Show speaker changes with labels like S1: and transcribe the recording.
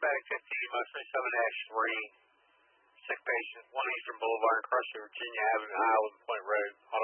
S1: Paramedic 15, Mustang 7-3. Sick patient, 1 Eastern Boulevard, Crusher, Virginia Avenue, Island Point Road.